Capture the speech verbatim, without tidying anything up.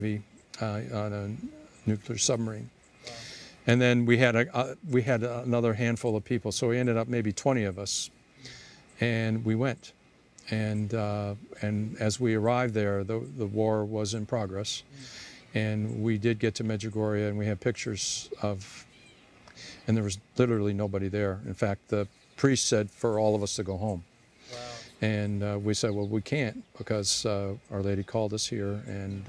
uh, on a nuclear submarine. And then we had a uh, we had another handful of people, so we ended up maybe twenty of us, and we went. And uh, and as we arrived there, the the war was in progress, and we did get to Medjugorje, and we have pictures of, and there was literally nobody there. In fact, the priest said for all of us to go home. Wow. And uh, we said, well, we can't, because uh, Our Lady called us here, and